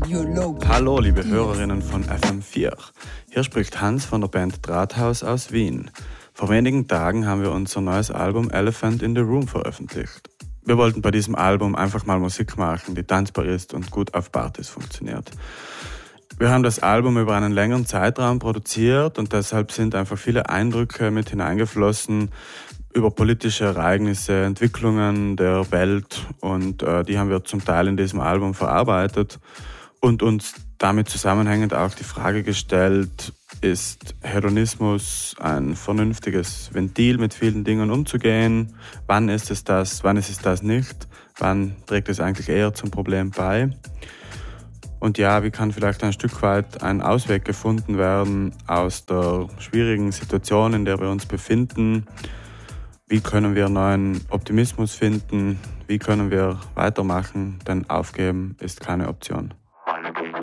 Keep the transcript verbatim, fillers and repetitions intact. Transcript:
Hallo, liebe Hörerinnen von F M vier. Hier spricht Hans von der Band Drahthaus aus Wien. Vor wenigen Tagen haben wir unser neues Album Elephant in the Room veröffentlicht. Wir wollten bei diesem Album einfach mal Musik machen, die tanzbar ist und gut auf Partys funktioniert. Wir haben das Album über einen längeren Zeitraum produziert und deshalb sind einfach viele Eindrücke mit hineingeflossen über politische Ereignisse, Entwicklungen der Welt und äh, die haben wir zum Teil in diesem Album verarbeitet und uns damit zusammenhängend auch die Frage gestellt, ist Hedonismus ein vernünftiges Ventil, mit vielen Dingen umzugehen? Wann ist es das, wann ist es das nicht? Wann trägt es eigentlich eher zum Problem bei? Und ja, wie kann vielleicht ein Stück weit ein Ausweg gefunden werden aus der schwierigen Situation, in der wir uns befinden? Wie können wir neuen Optimismus finden? Wie können wir weitermachen? Denn aufgeben ist keine Option.